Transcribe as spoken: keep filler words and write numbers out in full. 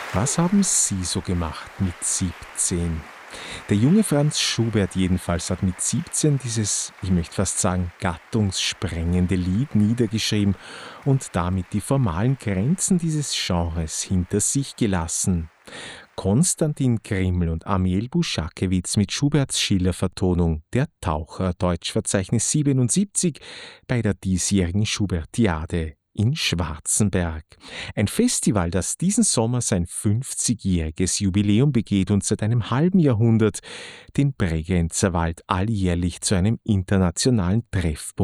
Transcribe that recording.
Was haben Sie so gemacht mit siebzehn? Der junge Franz Schubert jedenfalls hat mit siebzehn dieses, ich möchte fast sagen, gattungssprengende Lied niedergeschrieben und damit die formalen Grenzen dieses Genres hinter sich gelassen. Konstantin Grimmel und Amiel Buschakewitz mit Schuberts Schiller-Vertonung Der Taucher, Deutschverzeichnis siebenundsiebzig, bei der diesjährigen Schubertiade in Schwarzenberg. Ein Festival, das diesen Sommer sein fünfzigjähriges Jubiläum begeht und seit einem halben Jahrhundert den Bregenzerwald alljährlich zu einem internationalen Treffpunkt